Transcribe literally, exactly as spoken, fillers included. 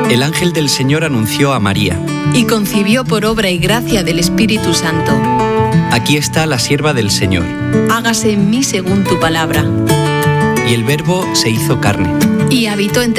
El ángel del Señor anunció a María. Y concibió por obra y gracia del Espíritu Santo. Aquí está la sierva del Señor. Hágase en mí según tu palabra. Y el Verbo se hizo carne. Y habitó entre